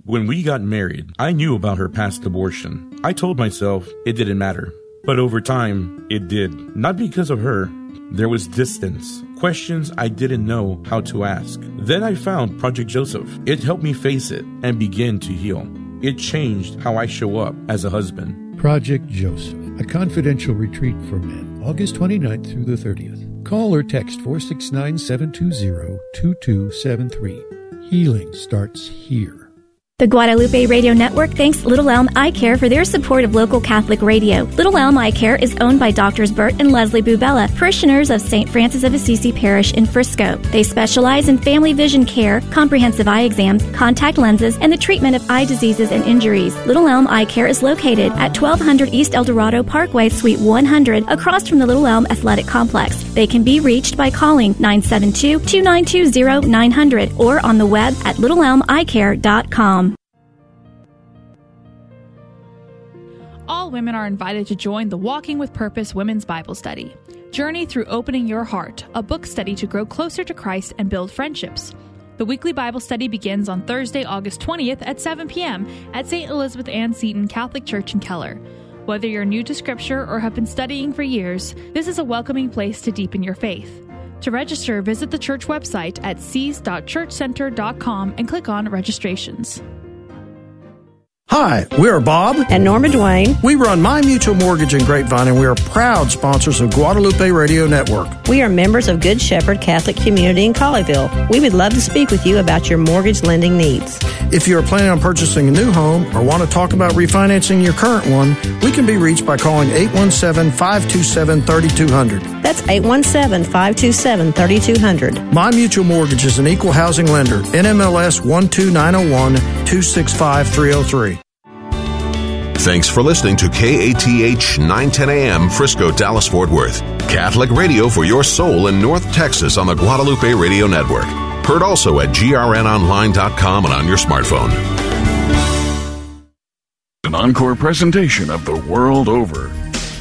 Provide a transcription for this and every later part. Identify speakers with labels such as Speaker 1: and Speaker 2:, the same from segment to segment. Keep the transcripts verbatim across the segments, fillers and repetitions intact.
Speaker 1: When we got married, I knew about her past abortion. I told myself it didn't matter. But over time, it did. Not because of her. There was distance, questions I didn't know how to ask. Then I found Project Joseph. It helped me face it and begin to heal. It changed how I show up as a husband.
Speaker 2: Project Joseph, a confidential retreat for men, August twenty-ninth through the thirtieth. Call or text four six nine, seven two zero, two two seven three. Healing starts here.
Speaker 3: The Guadalupe Radio Network thanks Little Elm Eye Care for their support of local Catholic radio. Little Elm Eye Care is owned by Doctors Bert and Leslie Bubella, parishioners of Saint Francis of Assisi Parish in Frisco. They specialize in family vision care, comprehensive eye exams, contact lenses, and the treatment of eye diseases and injuries. Little Elm Eye Care is located at twelve hundred East El Dorado Parkway, Suite one hundred, across from the Little Elm Athletic Complex. They can be reached by calling nine seven two, two nine two, zero nine zero zero or on the web at little elm eye care dot com.
Speaker 4: All women are invited to join the Walking with Purpose Women's Bible Study. Journey through Opening Your Heart, a book study to grow closer to Christ and build friendships. The weekly Bible study begins on Thursday, August twentieth at seven p.m. at Saint Elizabeth Ann Seton Catholic Church in Keller. Whether you're new to Scripture or have been studying for years, this is a welcoming place to deepen your faith. To register, visit the church website at seas dot church center dot com and click on Registrations.
Speaker 5: Hi, we're Bob
Speaker 6: and Norma Dwayne.
Speaker 5: We run My Mutual Mortgage in Grapevine, and we are proud sponsors of Guadalupe Radio Network.
Speaker 6: We are members of Good Shepherd Catholic Community in Colleyville. We would love to speak with you about your mortgage lending needs.
Speaker 5: If you are planning on purchasing a new home or want to talk about refinancing your current one, we can be reached by calling eight one seven, five two seven, three two zero zero.
Speaker 6: That's eight one seven, five two seven, three two zero zero.
Speaker 5: My Mutual Mortgage is an equal housing lender. N M L S one two nine zero one, two six five, three zero three.
Speaker 7: Thanks for listening to K A T H nine ten A M Frisco, Dallas, Fort Worth. Catholic radio for your soul in North Texas on the Guadalupe Radio Network. Heard also at G R N online dot com and on your smartphone.
Speaker 8: An encore presentation of The World Over.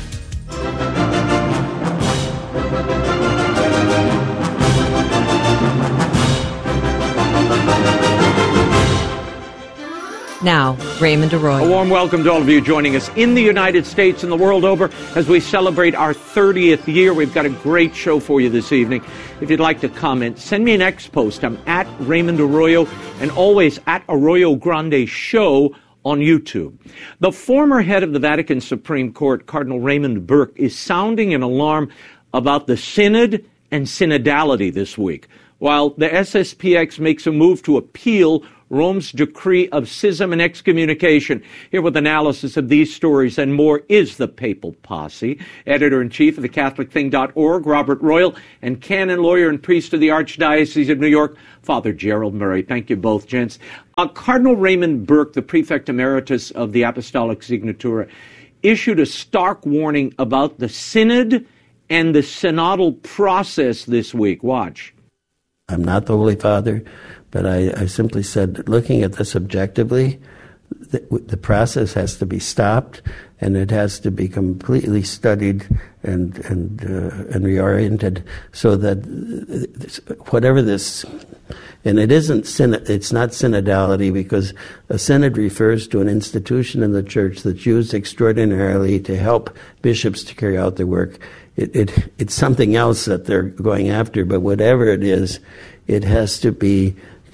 Speaker 6: Now, Raymond Arroyo.
Speaker 9: A warm welcome to all of you joining us in the United States and the world over as we celebrate our thirtieth year. We've got a great show for you this evening. If you'd like to comment, send me an X post. I'm at Raymond Arroyo and always at Arroyo Grande Show on YouTube. The former head of the Vatican Supreme Court, Cardinal Raymond Burke, is sounding an alarm about the synod and synodality this week, while the S S P X makes a move to appeal Rome's decree of schism and excommunication. Here with analysis of these stories and more is the Papal Posse, editor-in-chief of the Catholic Thing dot org, Robert Royal, and canon lawyer and priest of the Archdiocese of New York, Father Gerald Murray. Thank you both, gents. Uh, Cardinal Raymond Burke, the prefect emeritus of the Apostolic Signatura, issued a stark warning about the synod and the synodal process this week. Watch.
Speaker 10: I'm not the Holy Father, but I, I simply said, looking at this objectively, the, the process has to be stopped, and it has to be completely studied and and uh, and reoriented, so that this, whatever this, and it isn't synod, it's not synodality, because a synod refers to an institution in the church that's used extraordinarily to help bishops to carry out their work. It, it it's something else that they're going after, but whatever it is, it has to be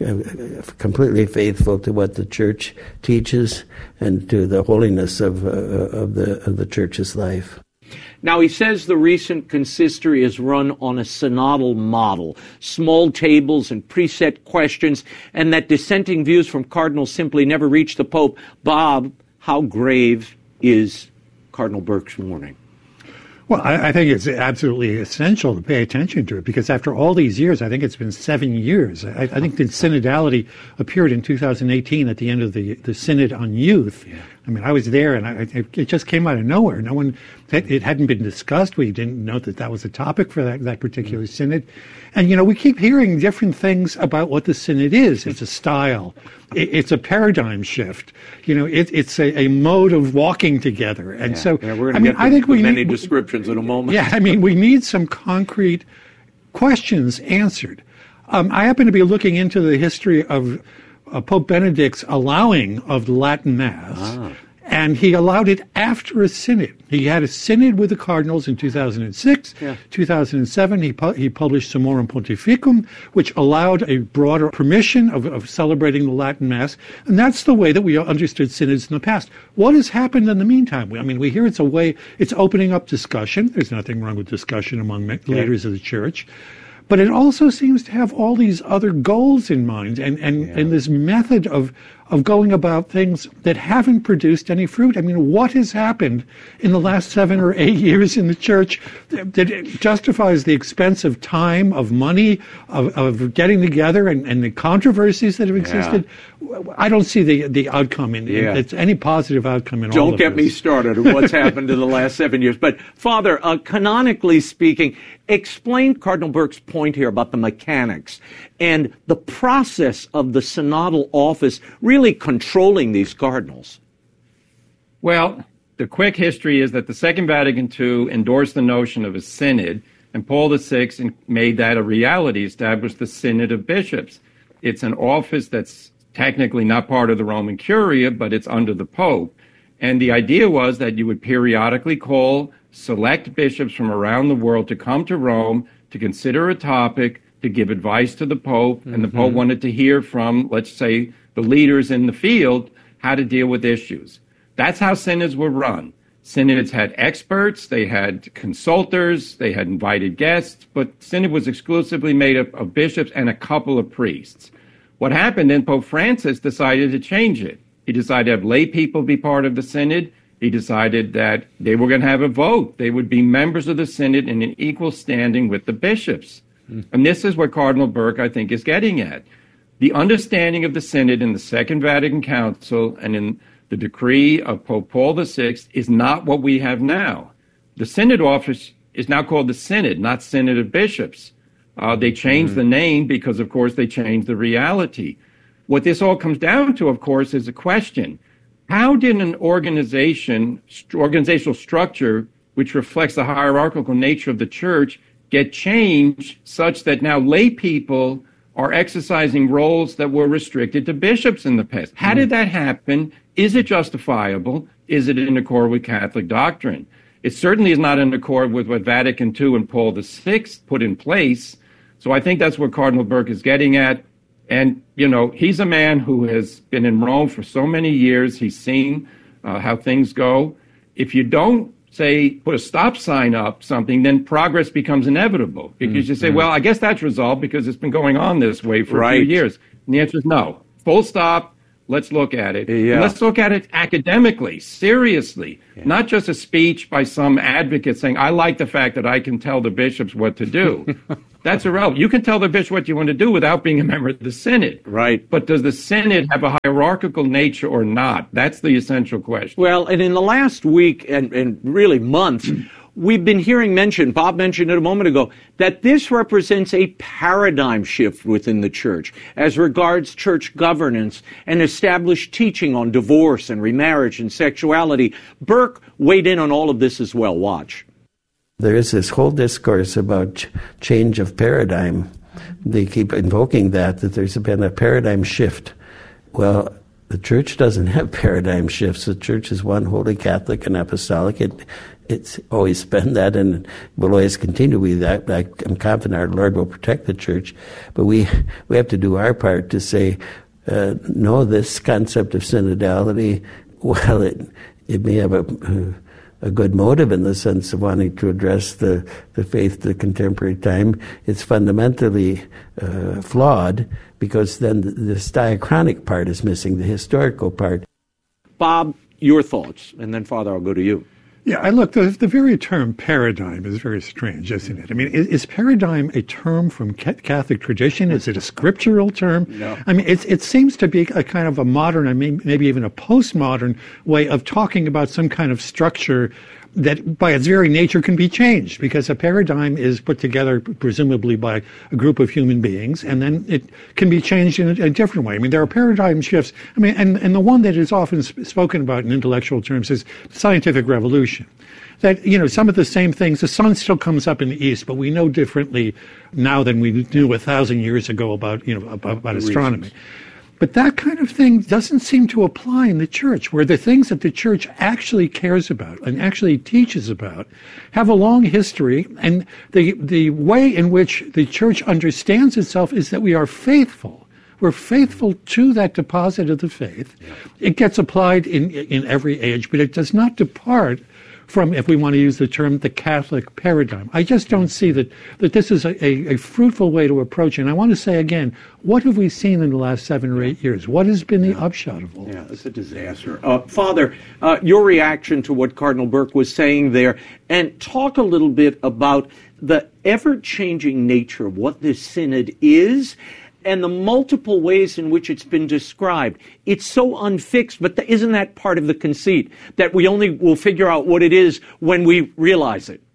Speaker 10: completely faithful to what the church teaches and to the holiness of uh, of the of the church's life.
Speaker 9: Now, he says the recent consistory is run on a synodal model, small tables and preset questions, and that dissenting views from cardinals simply never reach the Pope. Bob, how grave is Cardinal Burke's warning?
Speaker 11: Well, I, I think it's absolutely essential to pay attention to it, because after all these years, I think it's been seven years. I, I think the synodality appeared in two thousand eighteen at the end of the, the Synod on Youth. Yeah. I mean, I was there, and I, it just came out of nowhere. No one, it hadn't been discussed. We didn't know that that was a topic for that, that particular mm-hmm. synod. And, you know, we keep hearing different things about what the synod is. It's a style. It, it's a paradigm shift. You know, it, it's a, a mode of walking together. And
Speaker 9: yeah.
Speaker 11: so,
Speaker 9: yeah, we're
Speaker 11: I mean,
Speaker 9: get
Speaker 11: I think we
Speaker 9: many
Speaker 11: need,
Speaker 9: descriptions in a moment.
Speaker 11: Yeah, I mean, we need some concrete questions answered. Um, I happen to be looking into the history of uh, Pope Benedict's allowing of the Latin Mass.
Speaker 9: Ah.
Speaker 11: And he allowed it after a synod. He had a synod with the cardinals in two thousand six. Yeah. two thousand seven, he, pu- he published Summorum Pontificum, which allowed a broader permission of, of celebrating the Latin Mass. And that's the way that we understood synods in the past. What has happened in the meantime? I mean, we hear it's a way, it's opening up discussion. There's nothing wrong with discussion among yeah. leaders of the church. But it also seems to have all these other goals in mind and, and, yeah. and this method of of going about things that haven't produced any fruit. I mean, what has happened in the last seven or eight years in the church that, that justifies the expense of time, of money, of, of getting together and, and the controversies that have existed? Yeah. I don't see the the outcome in, yeah. in it's any positive outcome in
Speaker 9: don't
Speaker 11: all of
Speaker 9: this. Don't get me started on what's happened in the last seven years. But, Father, uh, canonically speaking, explain Cardinal Burke's point here about the mechanics and the process of the synodal office really controlling these cardinals.
Speaker 12: Well, the quick history is that the Second Vatican Two endorsed the notion of a synod, and Paul the Sixth made that a reality, established the Synod of Bishops. It's an office that's technically not part of the Roman Curia, but it's under the Pope. And the idea was that you would periodically call select bishops from around the world to come to Rome to consider a topic, to give advice to the Pope, mm-hmm. and the Pope wanted to hear from, let's say, the leaders in the field how to deal with issues. That's how synods were run. Synods had experts, they had consultors, they had invited guests, but synod was exclusively made up of bishops and a couple of priests. What happened then, Pope Francis decided to change it. He decided to have lay people be part of the synod. He decided that they were going to have a vote. They would be members of the synod in an equal standing with the bishops. Mm. And this is what Cardinal Burke, I think, is getting at. The understanding of the synod in the Second Vatican Council and in the decree of Pope Paul the Sixth is not what we have now. The synod office is now called the synod, not synod of bishops. Uh, they changed mm-hmm. the name because, of course, they changed the reality. What this all comes down to, of course, is a question. How did an organization, st- organizational structure, which reflects the hierarchical nature of the church, get changed such that now lay people are exercising roles that were restricted to bishops in the past? How mm-hmm. did that happen? Is it justifiable? Is it in accord with Catholic doctrine? It certainly is not in accord with what Vatican Two and Paul the Sixth put in place. So I think that's what Cardinal Burke is getting at. And, you know, he's a man who has been in Rome for so many years. He's seen uh, how things go. If you don't, say, put a stop sign up something, then progress becomes inevitable. Because mm-hmm. you say, well, I guess that's resolved because it's been going on this way for right. a few years. And the answer is no. Full stop. Let's look at it. Yeah. Let's look at it academically, seriously, yeah. not just a speech by some advocate saying, I like the fact that I can tell the bishops what to do. That's irrelevant. You can tell the bishop what you want to do without being a member of the synod.
Speaker 9: Right.
Speaker 12: But does the synod have a hierarchical nature or not? That's the essential question.
Speaker 9: Well, and in the last week and, and really month, we've been hearing mentioned, Bob mentioned it a moment ago, that this represents a paradigm shift within the church as regards church governance and established teaching on divorce and remarriage and sexuality. Burke weighed in on all of this as well. Watch.
Speaker 10: There is this whole discourse about ch- change of paradigm. They keep invoking that, that there's been a paradigm shift. Well, the church doesn't have paradigm shifts. The church is one, holy, Catholic, and apostolic. It, it's always been that and will always continue to be that. I, I'm confident our Lord will protect the church. But we, we have to do our part to say, uh, no, this concept of synodality, while it, it may have a... Uh, a good motive in the sense of wanting to address the, the faith of the contemporary time, it's fundamentally uh, flawed because then the, this diachronic part is missing, the historical part.
Speaker 9: Bob, your thoughts, and then, Father, I'll go to you.
Speaker 11: Yeah, I look, the, the very term paradigm is very strange, isn't it? I mean, is, is paradigm a term from Catholic tradition? Is it a scriptural term?
Speaker 9: No.
Speaker 11: I mean, it's, it seems to be a kind of a modern, I mean, maybe even a postmodern way of talking about some kind of structure that by its very nature can be changed, because a paradigm is put together presumably by a group of human beings, and then it can be changed in a, a different way. I mean, there are paradigm shifts. I mean, and, and the one that is often sp- spoken about in intellectual terms is scientific revolution. That, you know, some of the same things, the sun still comes up in the east, but we know differently now than we knew a thousand years ago about, you know, about, about astronomy. But that kind of thing doesn't seem to apply in the church, where the things that the church actually cares about and actually teaches about have a long history. And the, the way in which the church understands itself is that we are faithful. We're faithful to that deposit of the faith. Yeah. It gets applied in, in every age, but it does not depart from, if we want to use the term, the Catholic paradigm. I just don't see that, that this is a, a, a fruitful way to approach it. And I want to say again, what have we seen in the last seven or eight years? What has been the upshot of all
Speaker 9: Yeah,
Speaker 11: this?
Speaker 9: it's a disaster. Uh, Father, uh, your reaction to what Cardinal Burke was saying there, and talk a little bit about the ever-changing nature of what this synod is, and the multiple ways in which it's been described. It's so unfixed, but th- isn't that part of the conceit, that we only will figure out what it is when we realize it?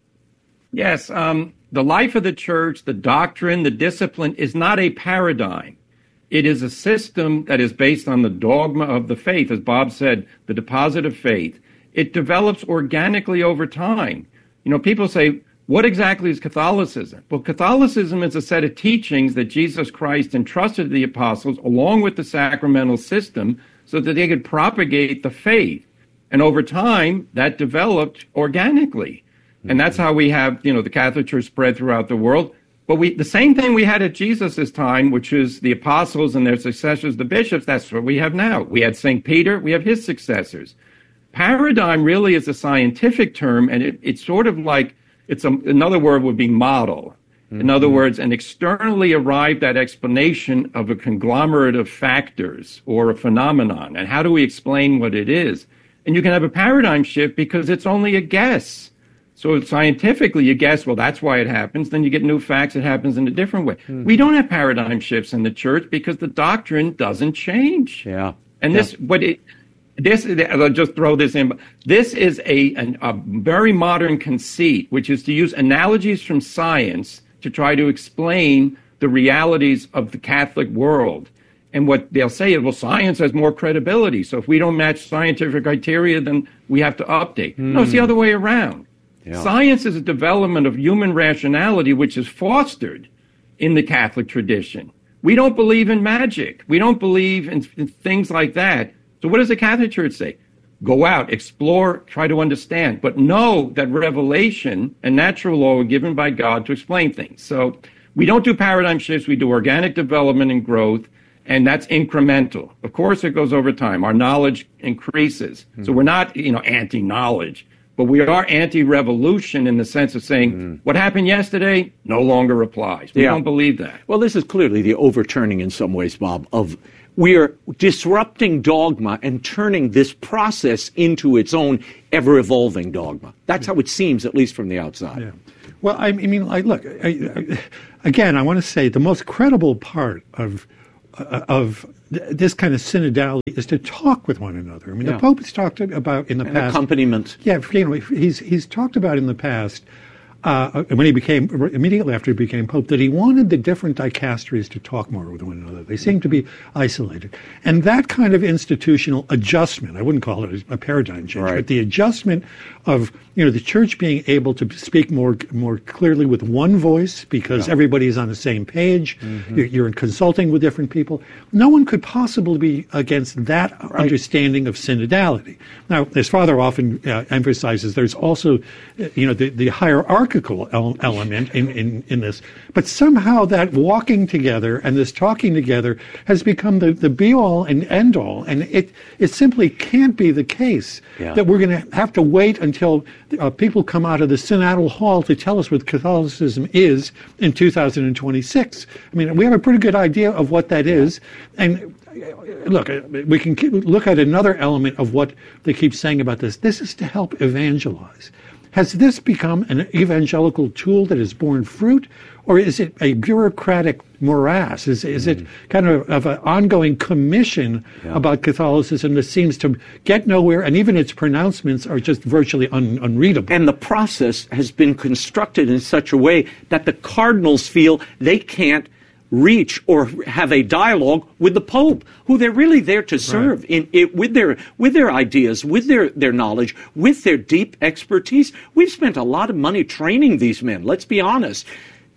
Speaker 12: Yes, um, the life of the church, the doctrine, the discipline is not a paradigm. It is a system that is based on the dogma of the faith, as Bob said, the deposit of faith. It develops organically over time. You know, people say, what exactly is Catholicism? Well, Catholicism is a set of teachings that Jesus Christ entrusted to the apostles along with the sacramental system so that they could propagate the faith. And over time, that developed organically. Mm-hmm. And that's how we have, you know, the Catholic Church spread throughout the world. But we, the same thing we had at Jesus' time, which is the apostles and their successors, the bishops, that's what we have now. We had Saint Peter, we have his successors. Paradigm really is a scientific term, and it, it's sort of like, It's a, another word would be model. Mm-hmm. In other words, an externally arrived at explanation of a conglomerate of factors or a phenomenon. And how do we explain what it is? And you can have a paradigm shift because it's only a guess. So scientifically, you guess, well, that's why it happens. Then you get new facts. It happens in a different way. Mm-hmm. We don't have paradigm shifts in the church because the doctrine doesn't change.
Speaker 9: Yeah.
Speaker 12: And
Speaker 9: yeah.
Speaker 12: this, what it, This, I'll just throw this in. This is a, an, a very modern conceit, which is to use analogies from science to try to explain the realities of the Catholic world. And what they'll say is, well, science has more credibility. So if we don't match scientific criteria, then we have to update. Mm. No, it's the other way around. Yeah. Science is a development of human rationality, which is fostered in the Catholic tradition. We don't believe in magic. We don't believe in, in things like that. So what does the Catholic Church say? Go out, explore, try to understand, but know that revelation and natural law are given by God to explain things. So we don't do paradigm shifts. We do organic development and growth, and that's incremental. Of course, it goes over time. Our knowledge increases. Mm. So we're not, you know, anti-knowledge, but we are anti-revolution in the sense of saying mm. what happened yesterday no longer applies. We yeah. don't believe that.
Speaker 9: Well, this is clearly the overturning in some ways, Bob, of we are disrupting dogma and turning this process into its own ever-evolving dogma. That's how it seems, at least from the outside.
Speaker 11: Yeah. Well, I mean, like, look, I, I, again, I want to say the most credible part of uh, of this kind of synodality is to talk with one another. I mean, yeah. the Pope has talked about in the
Speaker 9: and
Speaker 11: past.
Speaker 9: Accompaniment.
Speaker 11: Yeah, you know, he's he's talked about in the past. Uh, when he became, immediately after he became Pope, that he wanted the different dicasteries to talk more with one another. They seemed to be isolated. And that kind of institutional adjustment, I wouldn't call it a paradigm change, right. but the adjustment of, you know, the church being able to speak more more clearly with one voice because yeah. everybody is on the same page, mm-hmm. you're, you're consulting with different people. No one could possibly be against that right. understanding of synodality. Now, as Father often uh, emphasizes, there's also, you know, the, the hierarchical element in, in, in this. But somehow that walking together and this talking together has become the, the be-all and end-all. And it, it simply can't be the case yeah. that we're going to have to wait until uh, people come out of the synodal hall to tell us what Catholicism is in two thousand twenty-six. I mean, we have a pretty good idea of what that yeah. is. And look, we can look at another element of what they keep saying about this. This is to help evangelize. Has this become an evangelical tool that has borne fruit, or is it a bureaucratic morass? Is, is mm. it kind of, of an ongoing commission yeah. about Catholicism that seems to get nowhere, and even its pronouncements are just virtually un, unreadable?
Speaker 9: And the process has been constructed in such a way that the cardinals feel they can't reach or have a dialogue with the Pope, who they're really there to serve right. in it with their with their ideas, with their, their knowledge, with their deep expertise. We've spent a lot of money training these men, let's be honest.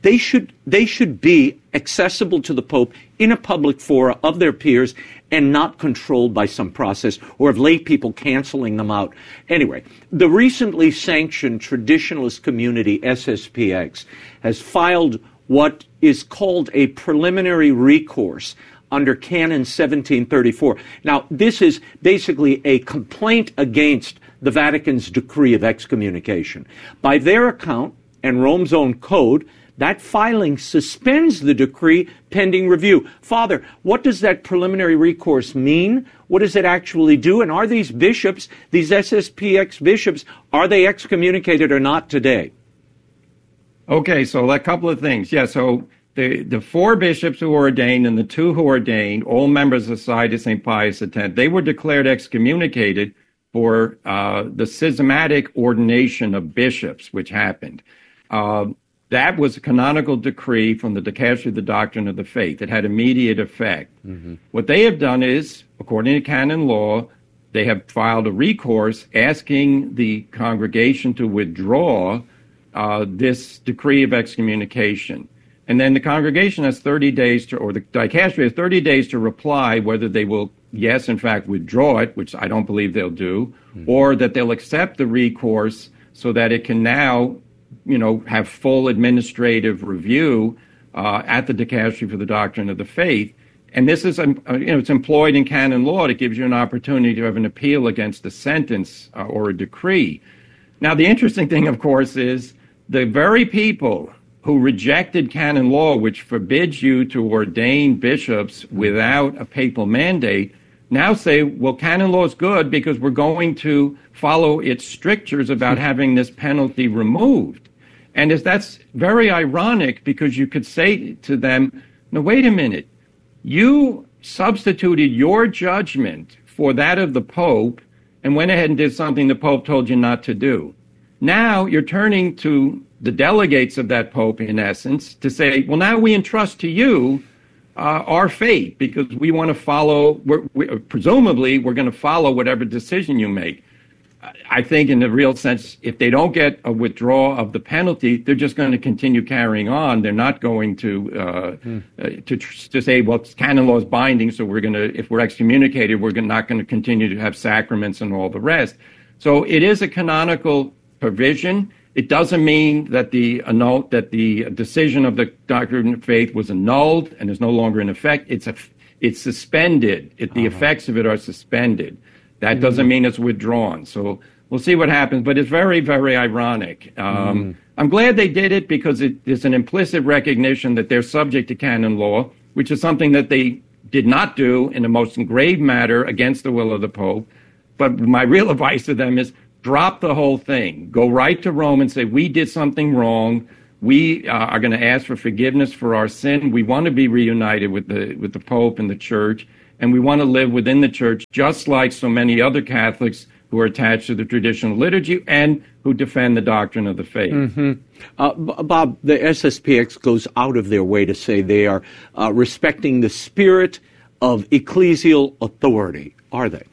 Speaker 9: they should they should be accessible to the Pope in a public fora of their peers and not controlled by some process or of lay people canceling them out. Anyway, the recently sanctioned traditionalist community, S S P X, has filed what is called a preliminary recourse under Canon seventeen thirty-four. Now, this is basically a complaint against the Vatican's decree of excommunication. By their account and Rome's own code, that filing suspends the decree pending review. Father, what does that preliminary recourse mean? What does it actually do? And are these bishops, these S S P X bishops, are they excommunicated or not today?
Speaker 12: Okay, so a couple of things. Yeah, so the, the four bishops who were ordained and the two who were ordained, all members of the Society of Saint Pius X, they were declared excommunicated for uh, the schismatic ordination of bishops, which happened. Uh, that was a canonical decree from the Dicastery of the Doctrine of the Faith. It had immediate effect. Mm-hmm. What they have done is, according to canon law, they have filed a recourse asking the congregation to withdraw uh, this decree of excommunication. And then the congregation has thirty days to, or the dicastery has thirty days to reply whether they will, yes, in fact, withdraw it, which I don't believe they'll do, mm-hmm. or that they'll accept the recourse so that it can now, you know, have full administrative review uh, at the Dicastery for the Doctrine of the Faith. And this is, um, you know, it's employed in canon law. It gives you an opportunity to have an appeal against a sentence uh, or a decree. Now, the interesting thing, of course, is the very people who rejected canon law, which forbids you to ordain bishops without a papal mandate, now say, well, canon law is good because we're going to follow its strictures about having this penalty removed. And is that's very ironic because you could say to them, no, wait a minute. You substituted your judgment for that of the Pope and went ahead and did something the Pope told you not to do. Now you're turning to the delegates of that Pope, in essence, to say, well, now we entrust to you uh, our fate because we want to follow, we're, we, presumably, we're going to follow whatever decision you make. I think in the real sense, if they don't get a withdrawal of the penalty, they're just going to continue carrying on. They're not going to uh, mm. uh, to, to say, well, canon law is binding, so we're going to, if we're excommunicated, we're not going to continue to have sacraments and all the rest. So it is a canonical provision. It doesn't mean that the annul- that the decision of the Doctrine of Faith was annulled and is no longer in effect. It's a, it's suspended. It, the uh-huh. effects of it are suspended. That mm-hmm. doesn't mean it's withdrawn. So we'll see what happens. But it's very, very ironic. Um, mm. I'm glad they did it because it is an implicit recognition that they're subject to canon law, which is something that they did not do in the most grave matter against the will of the Pope. But my real advice to them is drop the whole thing. Go right to Rome and say, we did something wrong. We uh, are going to ask for forgiveness for our sin. We want to be reunited with the with the Pope and the Church. And we want to live within the Church, just like so many other Catholics who are attached to the traditional liturgy and who defend the doctrine of the faith.
Speaker 9: Mm-hmm. Uh, Bob, the S S P X goes out of their way to say they are uh, respecting the spirit of ecclesial authority. Are they?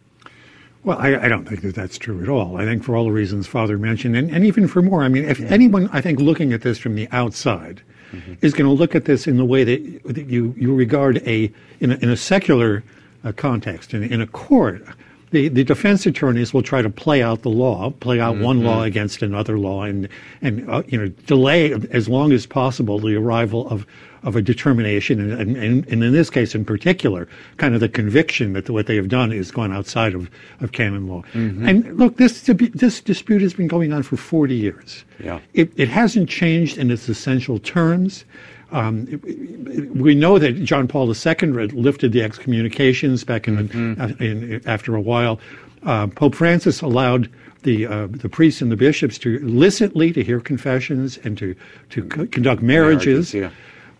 Speaker 11: Well, I, I don't think that that's true at all. I think for all the reasons Father mentioned, and, and even for more. I mean, if yeah. anyone, I think, looking at this from the outside, mm-hmm. is going to look at this in the way that, that you, you regard a in a, in a secular uh, context, in, in a court, the, the defense attorneys will try to play out the law, play out mm-hmm. one law against another law, and and uh, you know delay as long as possible the arrival of of a determination, and, and, and in this case in particular, kind of the conviction that what they have done is gone outside of, of canon law. Mm-hmm. And look, this this dispute has been going on for forty years.
Speaker 9: Yeah.
Speaker 11: It, it hasn't changed in its essential terms. Um, it, it, we know that John Paul the Second lifted the excommunications back in, mm-hmm. in after a while. Uh, Pope Francis allowed the uh, the priests and the bishops to illicitly to hear confessions and to to co- conduct marriages.
Speaker 9: marriages yeah.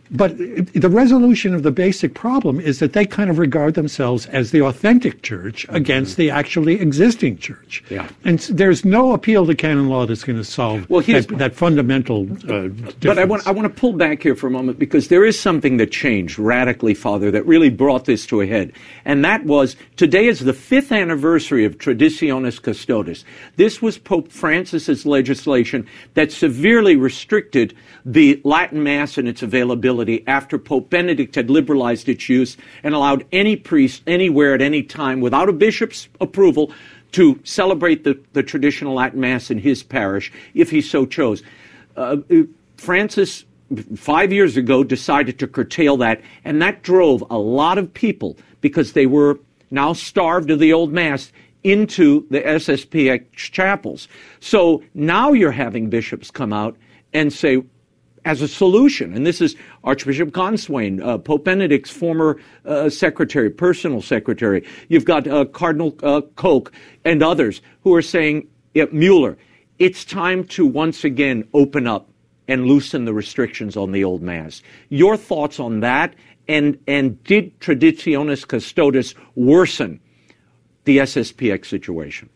Speaker 11: But the resolution of the basic problem is that they kind of regard themselves as the authentic church against mm-hmm. the actually existing church.
Speaker 9: Yeah.
Speaker 11: And there's no appeal to canon law that's going to solve
Speaker 9: well,
Speaker 11: that, that fundamental uh, difference.
Speaker 9: But I want, I want to pull back here for a moment, because there is something that changed radically, Father, that really brought this to a head. And that was, today is the fifth anniversary of Traditionis Custodes. This was Pope Francis's legislation that severely restricted the Latin Mass and its availability after Pope Benedict had liberalized its use and allowed any priest anywhere at any time without a bishop's approval to celebrate the, the traditional Latin Mass in his parish if he so chose. Uh, Francis, five years ago, decided to curtail that, and that drove a lot of people, because they were now starved of the old Mass, into the S S P X chapels. So now you're having bishops come out and say, as a solution, and this is Archbishop Conswain, uh, Pope Benedict's former uh, secretary, personal secretary. You've got uh, Cardinal uh, Koch and others who are saying, yeah, Mueller, it's time to once again open up and loosen the restrictions on the old Mass. Your thoughts on that, and, and did Traditionis Custodes worsen the S S P X situation?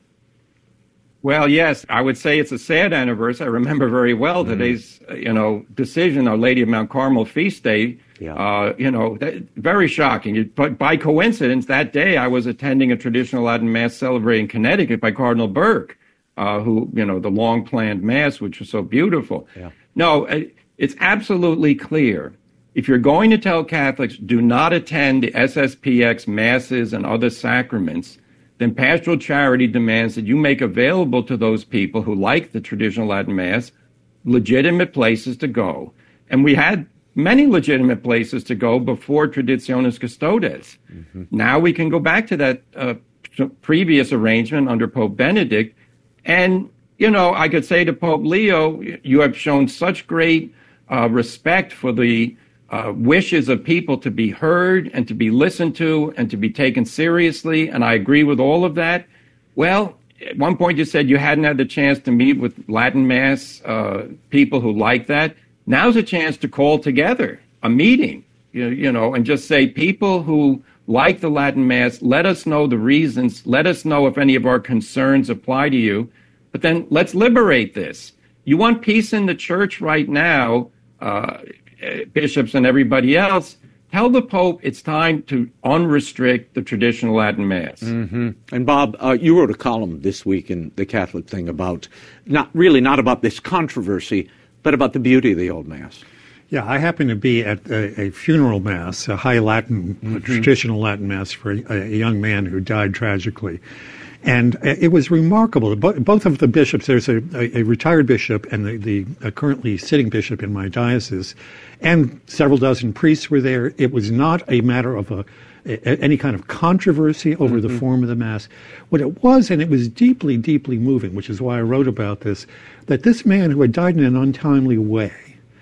Speaker 12: Well, yes, I would say it's a sad anniversary. I remember very well mm-hmm. today's, you know, decision, Our Lady of Mount Carmel feast day.
Speaker 9: Yeah.
Speaker 12: Uh, you know, that, very shocking. But by coincidence, that day I was attending a traditional Latin Mass celebrated in Connecticut by Cardinal Burke, uh, who, you know, the long-planned Mass, which was so beautiful.
Speaker 9: Yeah.
Speaker 12: No, it's absolutely clear. If you're going to tell Catholics, do not attend the S S P X Masses and other sacraments, then pastoral charity demands that you make available to those people who like the traditional Latin Mass legitimate places to go. And we had many legitimate places to go before Traditionis Custodes. Mm-hmm. Now we can go back to that uh, previous arrangement under Pope Benedict. And, you know, I could say to Pope Leo, you have shown such great uh, respect for the Uh, wishes of people to be heard and to be listened to and to be taken seriously, and I agree with all of that. Well, at one point you said you hadn't had the chance to meet with Latin Mass uh, people who like that. Now's a chance to call together a meeting, you, you know, and just say, people who like the Latin Mass, let us know the reasons, let us know if any of our concerns apply to you, but then let's liberate this. You want peace in the church right now, uh, bishops and everybody else, tell the Pope it's time to unrestrict the traditional Latin Mass.
Speaker 9: Mm-hmm. And Bob, uh, you wrote a column this week in The Catholic Thing about, not really not about this controversy, but about the beauty of the old Mass.
Speaker 11: Yeah, I happened to be at a, a funeral Mass, a high Latin, mm-hmm. a traditional Latin Mass for a, a young man who died tragically. And it was remarkable. Both of the bishops, there's a, a retired bishop and the, the a currently sitting bishop in my diocese, and several dozen priests were there. It was not a matter of a, a any kind of controversy over mm-hmm. the form of the Mass. What it was, and it was deeply, deeply moving, which is why I wrote about this, that this man who had died in an untimely way,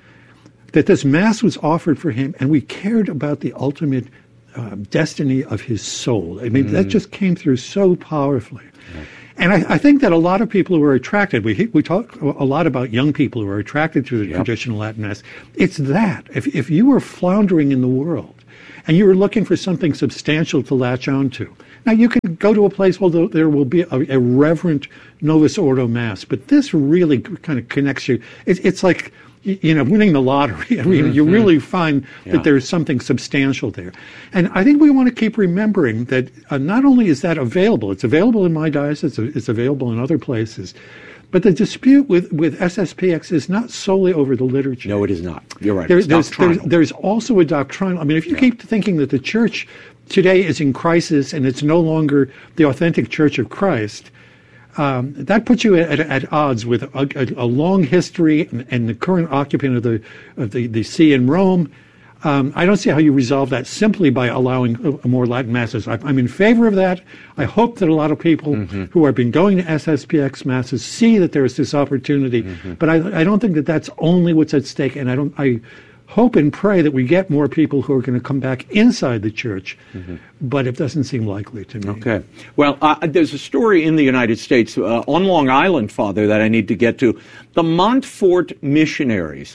Speaker 11: that this Mass was offered for him, and we cared about the ultimate Uh, destiny of his soul. I mean, mm. that just came through so powerfully. Yeah. And I, I think that a lot of people who are attracted, we we talk a lot about young people who are attracted to the yep. traditional Latin Mass. It's that. If, if you were floundering in the world and you were looking for something substantial to latch on to, now you can go to a place where there will be a, a reverent Novus Ordo Mass, but this really kind of connects you. It, it's like, you know, winning the lottery. I mean, mm-hmm. you really find yeah. that there's something substantial there. And I think we want to keep remembering that uh, not only is that available, it's available in my diocese, it's available in other places, but the dispute with, with S S P X is not solely over the liturgy.
Speaker 9: No, it is not. You're right.
Speaker 11: There,
Speaker 9: it's
Speaker 11: there's,
Speaker 9: doctrinal.
Speaker 11: there's, there's also a doctrinal. I mean, if you yeah. keep thinking that the church today is in crisis and it's no longer the authentic Church of Christ, Um, that puts you at, at odds with a, a, a long history and, and the current occupant of the of the, the see in Rome. Um, I don't see how you resolve that simply by allowing a, a more Latin Masses. I, I'm in favor of that. I hope that a lot of people mm-hmm. who have been going to S S P X Masses see that there is this opportunity. Mm-hmm. But I, I don't think that that's only what's at stake. And I don't. I hope and pray that we get more people who are going to come back inside the church, mm-hmm. but it doesn't seem likely to me.
Speaker 9: Okay. Well, uh, there's a story in the United States uh, on Long Island, Father, that I need to get to. The Montfort missionaries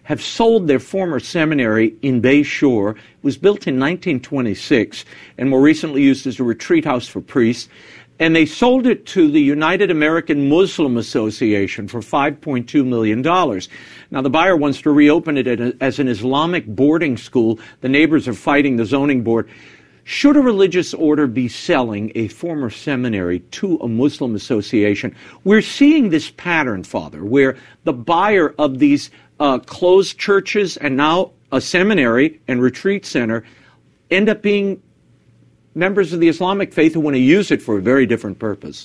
Speaker 9: have sold their former seminary in Bay Shore. It was built in nineteen twenty-six and more recently used as a retreat house for priests. And they sold it to the United American Muslim Association for five point two million dollars. Now, the buyer wants to reopen it as an Islamic boarding school. The neighbors are fighting the zoning board. Should a religious order be selling a former seminary to a Muslim association? We're seeing this pattern, Father, where the buyer of these uh, closed churches and now a seminary and retreat center end up being members of the Islamic faith who want to use it for a very different purpose.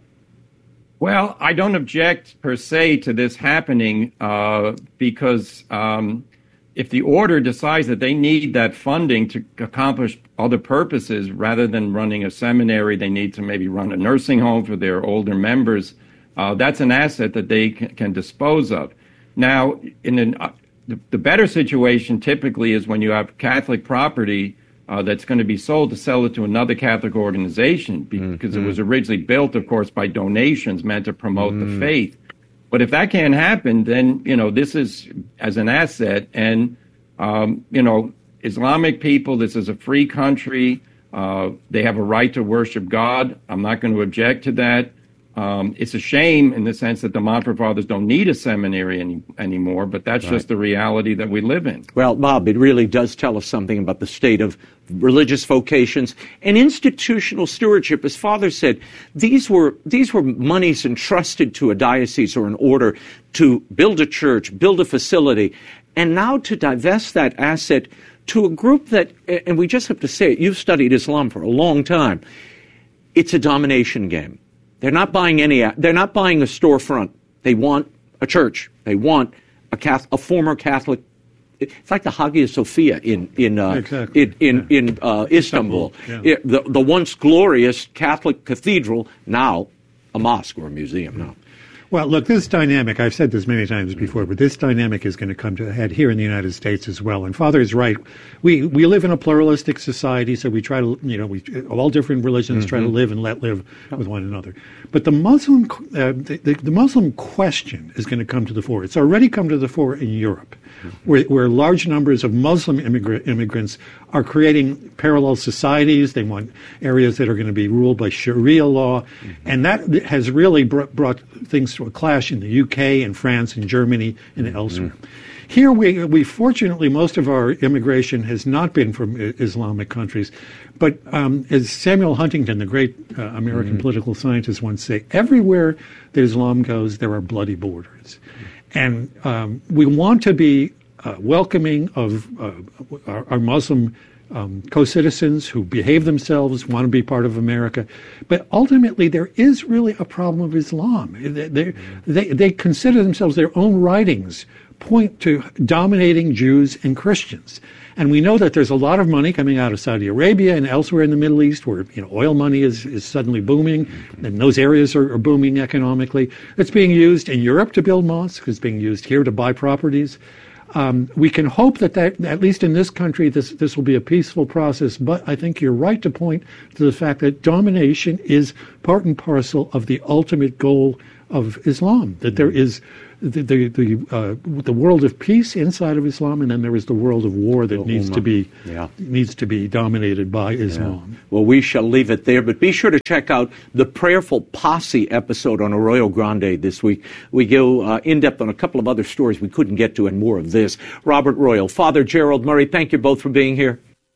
Speaker 12: Well, I don't object per se to this happening uh, because um, if the order decides that they need that funding to accomplish other purposes rather than running a seminary, they need to maybe run a nursing home for their older members, uh, that's an asset that they can, can dispose of. Now, in an, uh, the, the better situation typically is when you have Catholic property uh, that's going to be sold to sell it to another Catholic organization because mm-hmm. it was originally built, of course, by donations meant to promote mm. the faith. But if that can't happen, then, you know, this is as an asset. And, um, you know, Islamic people, this is a free country. Uh, they have a right to worship God. I'm not going to object to that. Um, it's a shame in the sense that the Montfort Fathers don't need a seminary any, anymore, but that's right. just the reality that we live in.
Speaker 9: Well, Bob, it really does tell us something about the state of religious vocations and institutional stewardship. As Father said, these were these were monies entrusted to a diocese or an order to build a church, build a facility, and now to divest that asset to a group that, and we just have to say it, you've studied Islam for a long time, it's a domination game. They're not buying any. They're not buying a storefront. They want a church. They want a Catholic, a former Catholic. It's like the Hagia Sophia in in uh,
Speaker 11: exactly.
Speaker 9: in in,
Speaker 11: yeah.
Speaker 9: in uh, Istanbul.
Speaker 11: Istanbul yeah.
Speaker 9: it, the the once glorious Catholic cathedral, now a mosque or a museum. Now.
Speaker 11: Well, look, this dynamic, I've said this many times before, but this dynamic is going to come to a head here in the United States as well. And Father is right. We we live in a pluralistic society, so we try to, you know, we all different religions mm-hmm. try to live and let live with one another. But the Muslim, uh, the, the, the Muslim question is going to come to the fore. It's already come to the fore in Europe, mm-hmm. where, where large numbers of Muslim immigrant, immigrants are creating parallel societies. They want areas that are going to be ruled by Sharia law. Mm-hmm. And that has really br- brought things to a clash in the U K and France and Germany and mm-hmm. elsewhere. Here, we, we fortunately, most of our immigration has not been from Islamic countries. But um, as Samuel Huntington, the great uh, American mm-hmm. political scientist, once said, everywhere that Islam goes, there are bloody borders. Mm-hmm. And um, we want to be uh, welcoming of uh, our, our Muslim Um, co-citizens who behave themselves, want to be part of America. But ultimately, there is really a problem of Islam. They, they, they consider themselves, their own writings point to dominating Jews and Christians. And we know that there's a lot of money coming out of Saudi Arabia and elsewhere in the Middle East where, you know, oil money is, is suddenly booming, and those areas are, are booming economically. It's being used in Europe to build mosques. It's being used here to buy properties. Um, we can hope that, that, at least in this country, this, this will be a peaceful process. But I think you're right to point to the fact that domination is part and parcel of the ultimate goal of Islam, that there is the the the, uh, the world of peace inside of Islam, and then there is the world of war that needs to be yeah. needs to be dominated by Islam.
Speaker 9: Yeah. Well, we shall leave it there, but be sure to check out the Prayerful Posse episode on Arroyo Grande this week. We go uh, in depth on a couple of other stories we couldn't get to, and more of this. Robert Royal, Father Gerald Murray, thank you both for being here.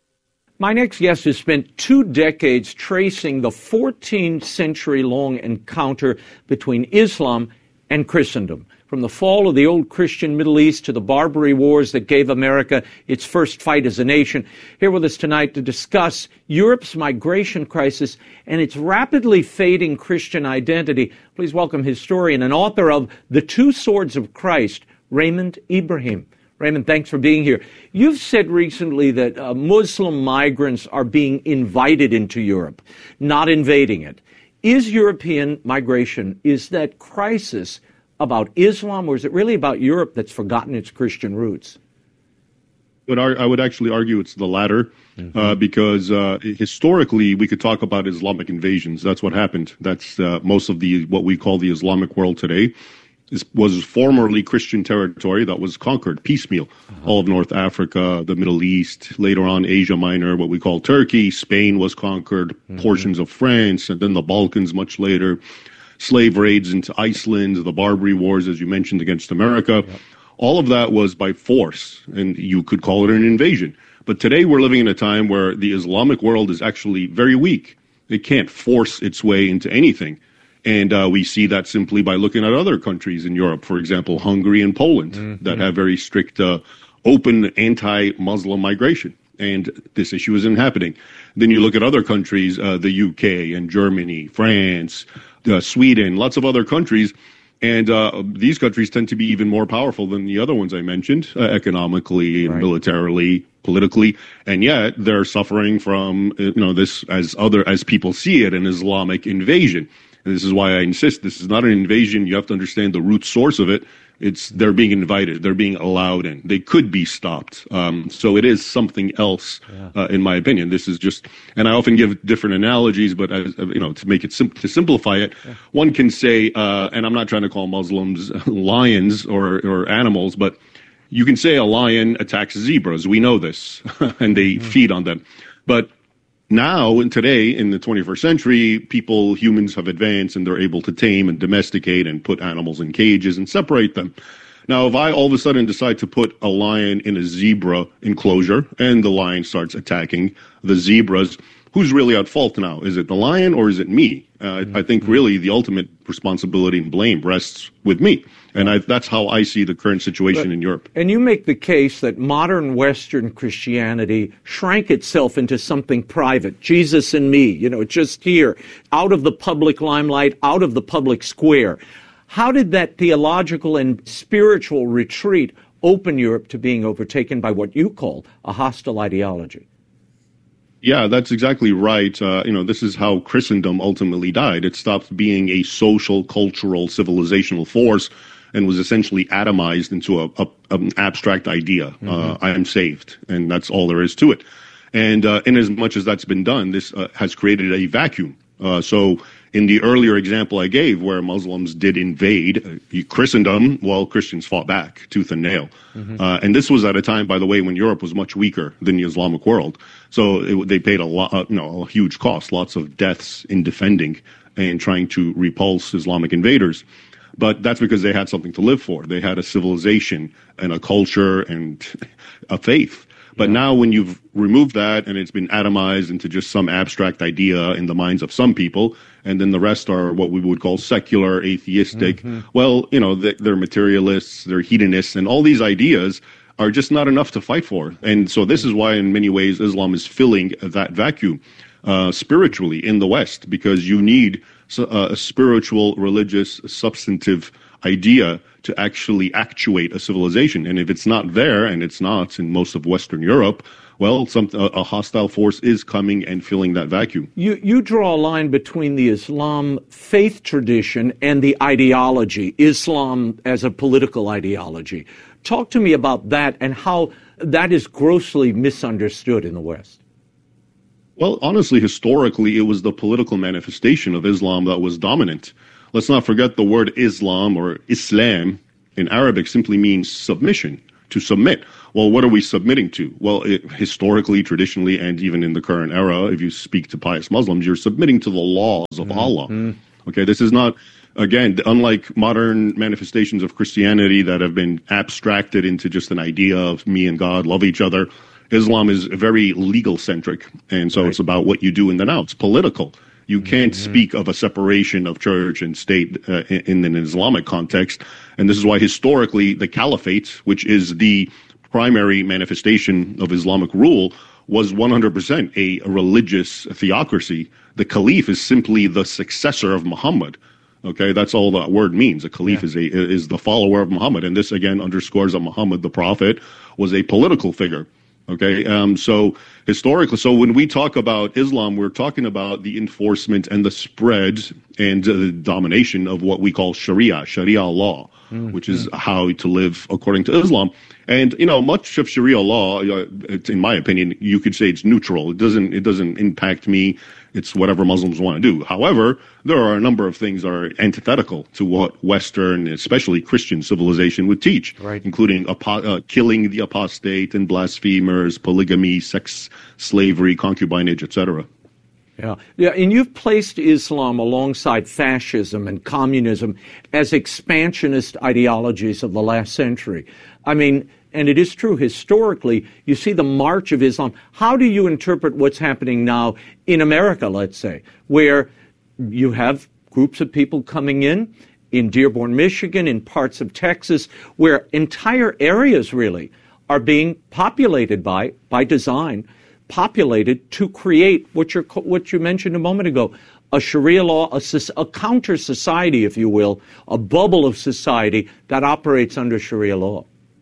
Speaker 9: My next guest has spent two decades tracing the fourteenth century long encounter between Islam and Christendom. From the fall of the old Christian Middle East to the Barbary Wars that gave America its first fight as a nation. Here with us tonight to discuss Europe's migration crisis and its rapidly fading Christian identity. Please welcome historian and author of The Two Swords of Christ, Raymond Ibrahim. Raymond, thanks for being here. You've said recently that uh, Muslim migrants are being invited into Europe, not invading it. Is European migration, is that crisis about Islam, or is it really about Europe that's forgotten its Christian roots?
Speaker 13: But I would actually argue it's the latter, mm-hmm. uh, because uh, historically we could talk about Islamic invasions. That's what happened. That's uh, most of the what we call the Islamic world today. This was formerly Christian territory that was conquered piecemeal. Uh-huh. All of North Africa, the Middle East, later on Asia Minor, what we call Turkey. Spain was conquered, mm-hmm. portions of France, and then the Balkans much later. Slave raids into Iceland, the Barbary Wars, as you mentioned, against America. Yep. All of that was by force, and you could call it an invasion. But today we're living in a time where the Islamic world is actually very weak. It can't force its way into anything. And uh, we see that simply by looking at other countries in Europe, for example, Hungary and Poland, mm-hmm. that have very strict, uh, open anti-Muslim migration. And this issue isn't happening. Then you look at other countries, uh, the U K and Germany, France, uh, Sweden, lots of other countries. And uh, these countries tend to be even more powerful than the other ones I mentioned, uh, economically, right. militarily, politically, and yet they're suffering from, you know, this as other as people see it, an Islamic invasion. And this is why I insist this is not an invasion. You have to understand the root source of it. It's they're being invited. They're being allowed in. They could be stopped. Um, so it is something else, yeah. uh, in my opinion. This is just, and I often give different analogies, but as, you know, to make it sim- to simplify it, yeah. one can say, uh, and I'm not trying to call Muslims lions or or animals, but you can say a lion attacks zebras. We know this, and they mm-hmm. feed on them. But now, and today, in the twenty-first century, people, humans have advanced and they're able to tame and domesticate and put animals in cages and separate them. Now, if I all of a sudden decide to put a lion in a zebra enclosure and the lion starts attacking the zebras, who's really at fault now? Is it the lion or is it me? Uh, mm-hmm. I think really the ultimate responsibility and blame rests with me. And I, that's how I see the current situation but, in Europe.
Speaker 9: And you make the case that modern Western Christianity shrank itself into something private. Jesus and me, you know, just here, out of the public limelight, out of the public square. How did that theological and spiritual retreat open Europe to being overtaken by what you call a hostile ideology?
Speaker 13: Yeah, that's exactly right. Uh, you know, this is how Christendom ultimately died. It stopped being a social, cultural, civilizational force and was essentially atomized into a, a an abstract idea. Mm-hmm. Uh, I am saved, and that's all there is to it. And uh, in as much as that's been done, this uh, has created a vacuum. Uh, so in the earlier example I gave, where Muslims did invade uh, Christendom, well, Christians fought back, tooth and nail. Mm-hmm. Uh, and this was at a time, by the way, when Europe was much weaker than the Islamic world. So it, they paid a lot, uh, you know, a huge cost, lots of deaths in defending and trying to repulse Islamic invaders. But that's because they had something to live for. They had a civilization and a culture and a faith. But yeah. now when you've removed that and it's been atomized into just some abstract idea in the minds of some people, and then the rest are what we would call secular, atheistic, mm-hmm. well, you know, they're materialists, they're hedonists, and all these ideas are just not enough to fight for. And so this is why in many ways Islam is filling that vacuum uh, spiritually in the West, because you need a spiritual, religious, substantive idea to actually actuate a civilization. And if it's not there, and it's not in most of Western Europe, well, some, a, a hostile force is coming and filling that vacuum.
Speaker 9: You, you draw a line between the Islam faith tradition and the ideology, Islam as a political ideology. Talk to me about that and how that is grossly misunderstood in the West.
Speaker 13: Well, honestly, historically, it was the political manifestation of Islam that was dominant. Let's not forget the word Islam or Islam in Arabic simply means submission, to submit. Well, what are we submitting to? Well, it, historically, traditionally, and even in the current era, if you speak to pious Muslims, you're submitting to the laws of mm-hmm. Allah. Okay, this is not, again, unlike modern manifestations of Christianity that have been abstracted into just an idea of me and God love each other. Islam is very legal-centric, and so right. it's about what you do in the now. It's political. You can't mm-hmm. speak of a separation of church and state uh, in, in an Islamic context, and this is why historically the caliphate, which is the primary manifestation of Islamic rule, was one hundred percent a religious theocracy. The caliph is simply the successor of Muhammad. Okay, that's all that word means. A caliph yeah. is a is the follower of Muhammad, and this again underscores that Muhammad, the prophet, was a political figure. Okay, um, so historically, so when we talk about Islam, we're talking about the enforcement and the spread and uh, the domination of what we call Sharia, Sharia law, mm-hmm. which is how to live according to Islam. And you know, much of Sharia law, uh, in my opinion, you could say it's neutral. It doesn't it doesn't impact me. It's whatever Muslims want to do. However, there are a number of things that are antithetical to what Western, especially Christian civilization would teach, right. including apo- uh, killing the apostate and blasphemers, polygamy, sex slavery, concubinage, et cetera.
Speaker 9: Yeah, yeah, and you've placed Islam alongside fascism and communism as expansionist ideologies of the last century. I mean, and it is true, historically, you see the march of Islam. How do you interpret what's happening now in America, let's say, where you have groups of people coming in, in Dearborn, Michigan, in parts of Texas, where entire areas really are being populated by, by design, populated to create what you what you mentioned a moment ago, a Sharia law, a, a counter society, if you will, a bubble of society that operates under Sharia law.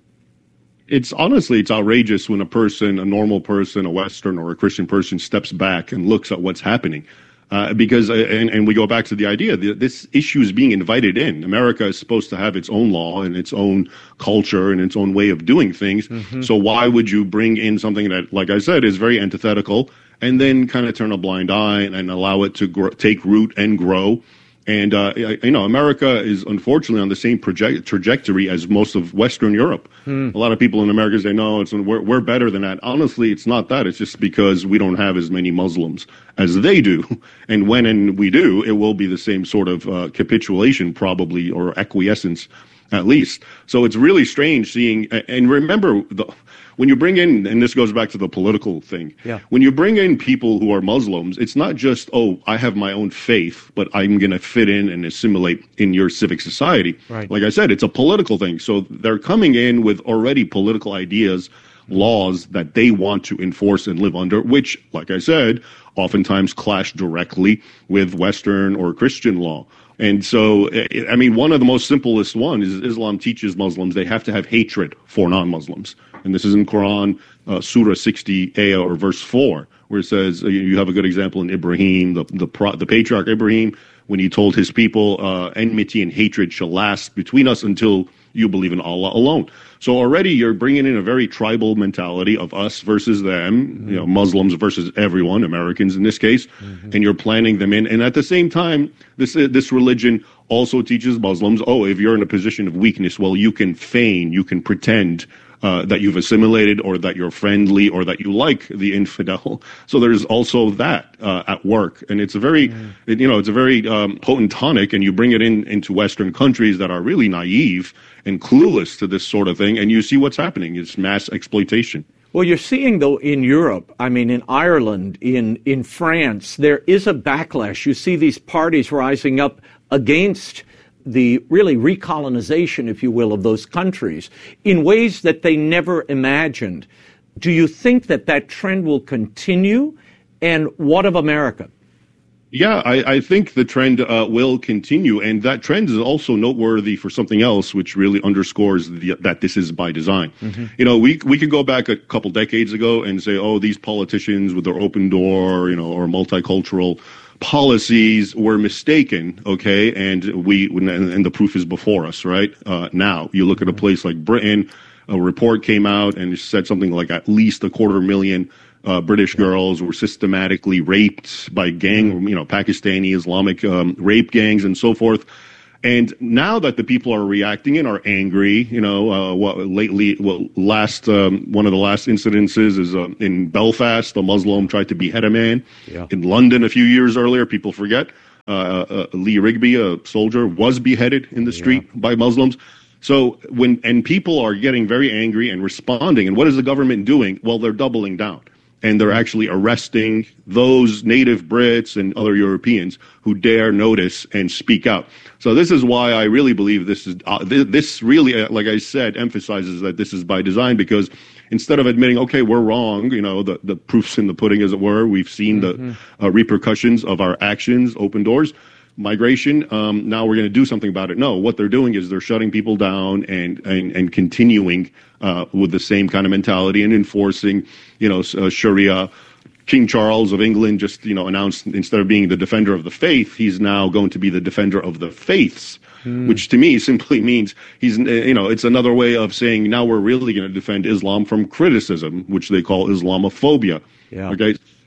Speaker 13: It's honestly, it's outrageous when a person, a normal person, a Western or a Christian person steps back and looks at what's happening. Uh, because, uh, and, and we go back to the idea that this issue is being invited in. America is supposed to have its own law and its own culture and its own way of doing things. Mm-hmm. So why would you bring in something that, like I said, is very antithetical and then kind of turn a blind eye and, and allow it to grow, take root and grow? And, uh, you know, America is unfortunately on the same project, trajectory as most of Western Europe. Hmm. A lot of people in America say, no, it's, we're, we're better than that. Honestly, it's not that. It's just because we don't have as many Muslims as they do. And when and we do, it will be the same sort of uh, capitulation probably, or acquiescence at least. So it's really strange seeing, and remember, the, when you bring in, and this goes back to the political thing, yeah. when you bring in people who are Muslims, it's not just, oh, I have my own faith, but I'm going to fit in and assimilate in your civic society. Right. Like I said, it's a political thing. So they're coming in with already political ideas, laws that they want to enforce and live under, which, like I said, oftentimes clash directly with Western or Christian law. And so, I mean, one of the most simplest one is Islam teaches Muslims they have to have hatred for non-Muslims. And this is in Quran, uh, Surah sixty, ayah or verse four, where it says, uh, you have a good example in Ibrahim, the, the, pro, the patriarch Ibrahim, when he told his people, uh, enmity and hatred shall last between us until you believe in Allah alone. So already you're bringing in a very tribal mentality of us versus them, mm-hmm. you know, Muslims versus everyone, Americans in this case, mm-hmm. and you're planning them in. And at the same time, this uh, this religion also teaches Muslims, oh, if you're in a position of weakness, well, you can feign, you can pretend Uh, that you've assimilated or that you're friendly or that you like the infidel. So there's also that uh, at work. And it's a very, mm. it, you know, it's a very um, potent tonic, and you bring it in into Western countries that are really naive and clueless to this sort of thing, and you see what's happening. It's mass exploitation.
Speaker 9: Well, you're seeing, though, in Europe, I mean, in Ireland, in, in France, there is a backlash. You see these parties rising up against the really recolonization, if you will, of those countries in ways that they never imagined. Do you think that that trend will continue? And what of America?
Speaker 13: Yeah, I, I think the trend uh, will continue. And that trend is also noteworthy for something else, which really underscores the, that this is by design. Mm-hmm. You know, we we could go back a couple decades ago and say, oh, these politicians with their open door, you know, or multicultural policies were mistaken, okay, and we and the proof is before us, right? Uh, now you look at a place like Britain, a report came out and it said something like at least a quarter million uh, British girls were systematically raped by gang, you know, Pakistani Islamic um, rape gangs and so forth. And now that the people are reacting and are angry, you know, uh, what lately, well, last, um, one of the last incidences is uh, in Belfast, a Muslim tried to behead a man. Yeah. In London a few years earlier, people forget, uh, uh, Lee Rigby, a soldier, was beheaded in the street yeah. by Muslims. So when, and people are getting very angry and responding. And what is the government doing? Well, they're doubling down. And they're actually arresting those native Brits and other Europeans who dare notice and speak out. So this is why I really believe this is, uh, th- this really, uh, like I said, emphasizes that this is by design, because instead of admitting, okay, we're wrong, you know, the, the proof's in the pudding, as it were, we've seen mm-hmm. the uh, repercussions of our actions, open doors, migration, um, now we're going to do something about it. No, what they're doing is they're shutting people down and, and, and continuing uh, with the same kind of mentality and enforcing, you know, uh, Sharia. King Charles of England just, you know, announced instead of being the defender of the faith, he's now going to be the defender of the faiths, mm. which to me simply means he's, you know, it's another way of saying now we're really going to defend Islam from criticism, which they call Islamophobia. Yeah. Okay.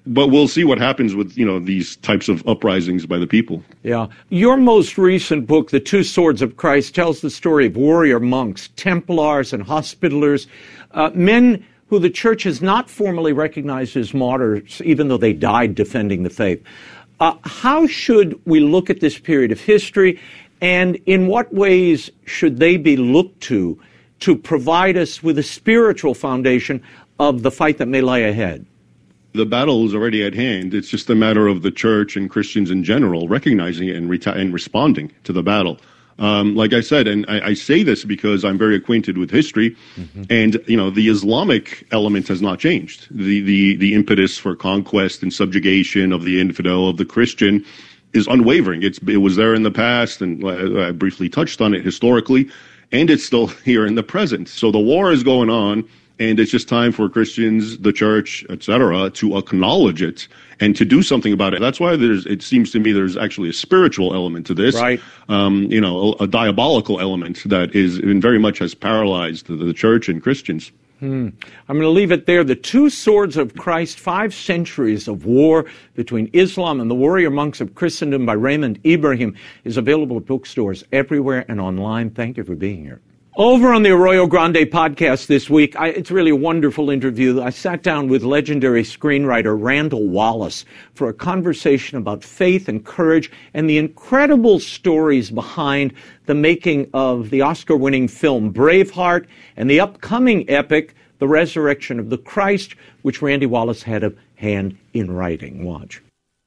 Speaker 13: but we'll see what happens with, you know, these types of uprisings by the people.
Speaker 9: Yeah. Your most recent book, The Two Swords of Christ, tells the story of warrior monks, Templars, and Hospitallers, uh, men who the church has not formally recognized as martyrs, even though they died defending the faith. Uh, how should we look at this period of history, and in what ways should they be looked to to provide us with a spiritual foundation of the fight that may lie ahead?
Speaker 13: The battle is already at hand. It's just a matter of the church and Christians in general recognizing it and, reta- and responding to the battle. Um, like I said, and I, I say this because I'm very acquainted with history, mm-hmm. and you know the Islamic element has not changed. The, the the impetus for conquest and subjugation of the infidel, of the Christian, is unwavering. It's it was there in the past, and I briefly touched on it historically, and it's still here in the present. So the war is going on. And it's just time for Christians, the church, et cetera, to acknowledge it and to do something about it. That's why there's. It seems to me there's actually a spiritual element to this, right? Um, you know, a, a diabolical element that is and very much has paralyzed the, the church and Christians.
Speaker 9: Hmm. I'm going to leave it there. The Two Swords of Christ, Five Centuries of War Between Islam and the Warrior Monks of Christendom by Raymond Ibrahim is available at bookstores everywhere and online. Thank you for being here. Over on the Arroyo Grande podcast this week, I, it's really a wonderful interview. I sat down with legendary screenwriter Randall Wallace for a conversation about faith and courage and the incredible stories behind the making of the Oscar-winning film Braveheart and the upcoming epic The Resurrection of the Christ, which Randy Wallace had a hand in writing. Watch.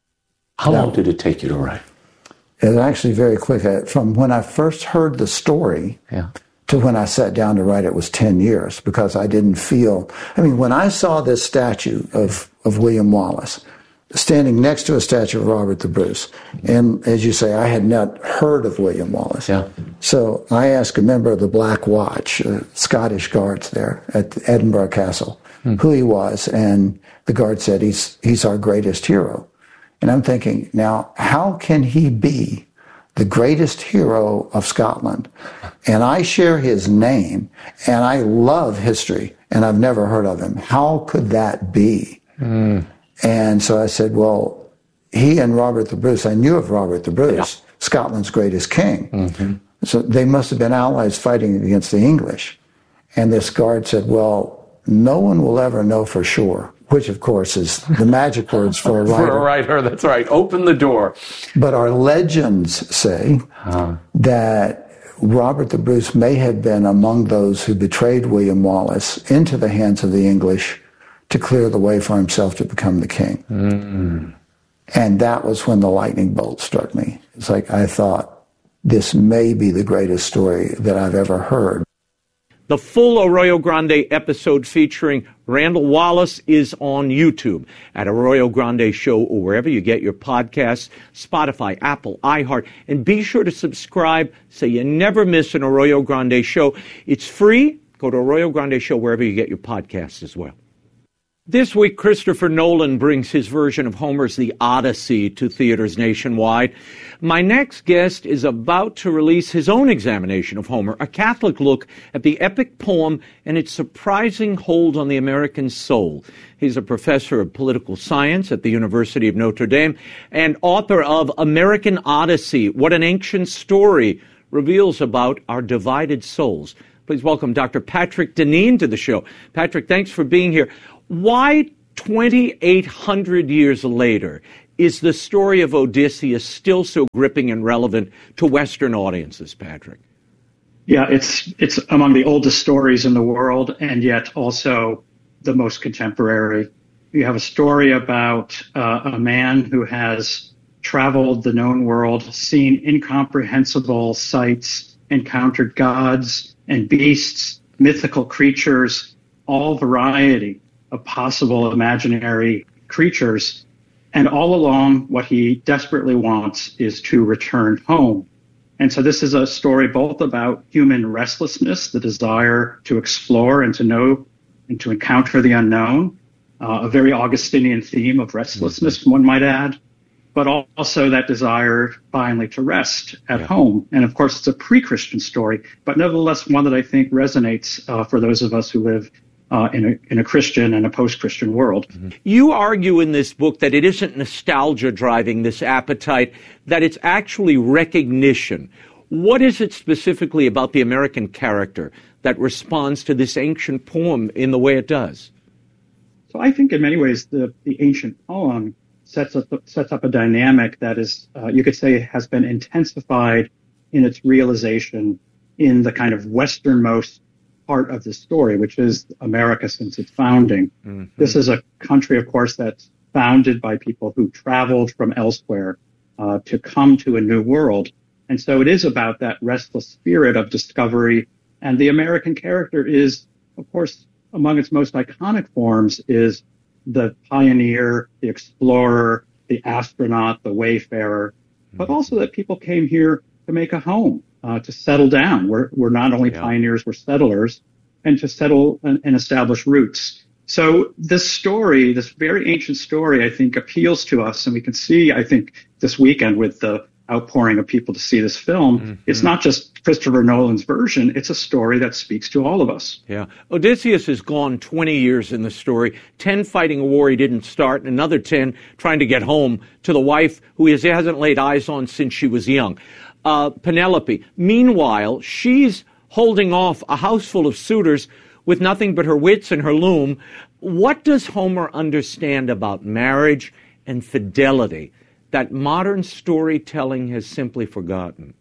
Speaker 14: How long did it take you to write?
Speaker 15: It was actually very quick. From when I first heard the story... Yeah. to when I sat down to write it was ten years, because I didn't feel, I mean, when I saw this statue of, of William Wallace standing next to a statue of Robert the Bruce, and as you say, I had not heard of William Wallace. Yeah. So I asked a member of the Black Watch, uh, Scottish guards there at Edinburgh Castle, hmm. who he was, and the guard said, he's, he's our greatest hero. And I'm thinking, now, how can he be the greatest hero of Scotland, and I share his name, and I love history, and I've never heard of him? How could that be? Mm. And so I said, well, he and Robert the Bruce, I knew of Robert the Bruce, yeah. Scotland's greatest king. Mm-hmm. So they must have been allies fighting against the English. And this guard said, well, no one will ever know for sure, which, of course, is the magic words for a writer.
Speaker 14: For a writer, that's right. Open the door.
Speaker 15: But our legends say huh. that Robert the Bruce may have been among those who betrayed William Wallace into the hands of the English to clear the way for himself to become the king. Mm. And that was when the lightning bolt struck me. It's like I thought, this may be the greatest story that I've ever heard.
Speaker 9: The full Arroyo Grande episode featuring Randall Wallace is on YouTube at Arroyo Grande Show or wherever you get your podcasts, Spotify, Apple, iHeart. And be sure to subscribe so you never miss an Arroyo Grande Show. It's free. Go to Arroyo Grande Show wherever you get your podcasts as well. This week, Christopher Nolan brings his version of Homer's The Odyssey to theaters nationwide. My next guest is about to release his own examination of Homer, a Catholic look at the epic poem and its surprising hold on the American soul. He's a professor of political science at the University of Notre Dame and author of American Odyssey, What an Ancient Story Reveals About Our Divided Souls. Please welcome Doctor Patrick Deneen to the show. Patrick, thanks for being here. Why, twenty-eight hundred years later, is the story of Odysseus still so gripping and relevant to Western audiences, Patrick?
Speaker 16: Yeah, it's it's among the oldest stories in the world, and yet also the most contemporary. You have a story about uh, a man who has traveled the known world, seen incomprehensible sights, encountered gods and beasts, mythical creatures, all variety of possible imaginary creatures. And all along, what he desperately wants is to return home. And so this is a story both about human restlessness, the desire to explore and to know and to encounter the unknown, uh, a very Augustinian theme of restlessness, one might add, but also that desire finally to rest at yeah. home. And of course, it's a pre-Christian story, but nevertheless one that I think resonates uh, for those of us who live uh, in a in a Christian and a post-Christian world.
Speaker 9: Mm-hmm. You argue in this book that it isn't nostalgia driving this appetite, that it's actually recognition. What is it specifically about the American character that responds to this ancient poem in the way it does?
Speaker 16: So I think in many ways the, the ancient poem sets up, sets up a dynamic that is, uh, you could say, has been intensified in its realization in the kind of westernmost part of the story, which is America since its founding. Mm-hmm. This is a country, of course, that's founded by people who traveled from elsewhere uh, to come to a new world. And so it is about that restless spirit of discovery. And the American character is, of course, among its most iconic forms is the pioneer, the explorer, the astronaut, the wayfarer, mm-hmm. but also that people came here to make a home, uh, to settle down. We're, we're not only yeah. pioneers, we're settlers, and to settle and, and establish roots. So this story, this very ancient story, I think appeals to us. And we can see, I think, this weekend with the outpouring of people to see this film, mm-hmm. it's not just Christopher Nolan's version, it's a story that speaks to all of us.
Speaker 9: Yeah. Odysseus has gone twenty years in the story, ten fighting a war he didn't start, and another ten trying to get home to the wife who he hasn't laid eyes on since she was young. Uh, Penelope, meanwhile, she's holding off a house full of suitors with nothing but her wits and her loom. What does Homer understand about marriage and fidelity that modern storytelling has simply forgotten?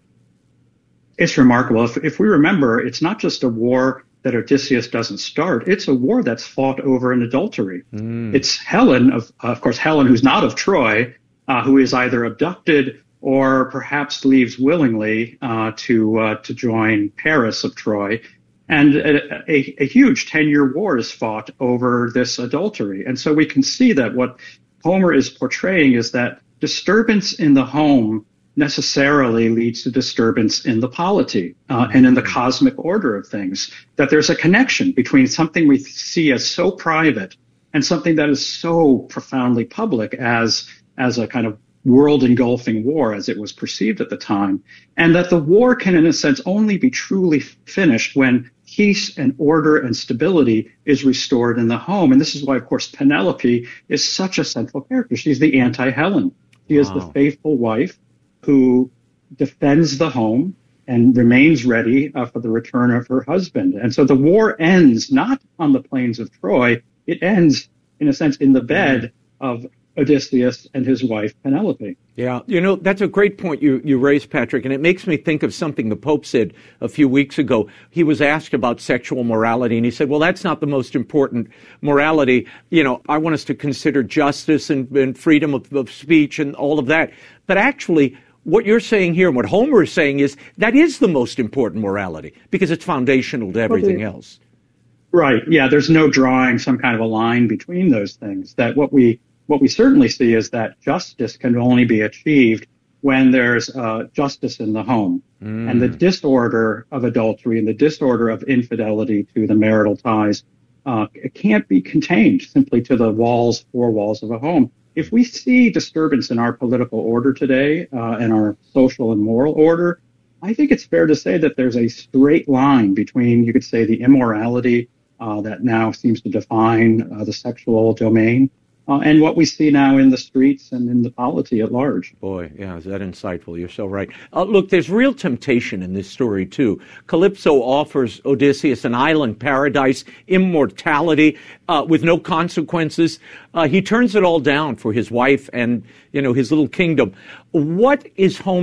Speaker 16: It's remarkable. If, if we remember, it's not just a war that Odysseus doesn't start. It's a war that's fought over an adultery. Mm. It's Helen, of, of course, Helen, who's not of Troy, uh, who is either abducted or perhaps leaves willingly uh, to uh, to join Paris of Troy. And a, a, a huge ten-year war is fought over this adultery. And so we can see that what Homer is portraying is that disturbance in the home necessarily leads to disturbance in the polity uh, and in the cosmic order of things, that there's a connection between something we see as so private and something that is so profoundly public as, as a kind of world-engulfing war as it was perceived at the time, and that the war can, in a sense, only be truly finished when peace and order and stability is restored in the home. And this is why, of course, Penelope is such a central character. She's the anti-Helen. She is wow. the faithful wife who defends the home and remains ready uh, for the return of her husband. And so the war ends not on the plains of Troy. It ends, in a sense, in the bed of Odysseus and his wife, Penelope.
Speaker 9: Yeah, you know, that's a great point you, you raised, Patrick, and it makes me think of something the Pope said a few weeks ago. He was asked about sexual morality, and he said, well, that's not the most important morality. You know, I want us to consider justice and, and freedom of, of speech and all of that. But actually, what you're saying here and what Homer is saying is that is the most important morality because it's foundational to everything
Speaker 16: okay.
Speaker 9: else.
Speaker 16: Right, yeah, there's no drawing some kind of a line between those things. That what we What we certainly see is that justice can only be achieved when there's uh, justice in the home. Mm. And the disorder of adultery and the disorder of infidelity to the marital ties, uh, it can't be contained simply to the walls, four walls of a home. If we see disturbance in our political order today, uh, and our social and moral order, I think it's fair to say that there's a straight line between, you could say, the immorality uh, that now seems to define uh, the sexual domain, Uh, and what we see now in the streets and in the polity at large.
Speaker 9: Boy, yeah, is that insightful. You're so right. Uh, look, there's real temptation in this story, too. Calypso offers Odysseus an island paradise, immortality, uh, with no consequences. Uh, he turns it all down for his wife and, you know, his little kingdom. What is Homer